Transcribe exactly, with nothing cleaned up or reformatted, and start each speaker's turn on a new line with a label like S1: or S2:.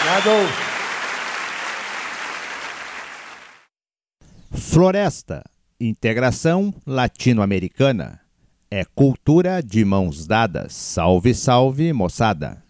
S1: Obrigado.
S2: Floresta, integração latino-americana. É cultura de mãos dadas. Salve, salve, moçada.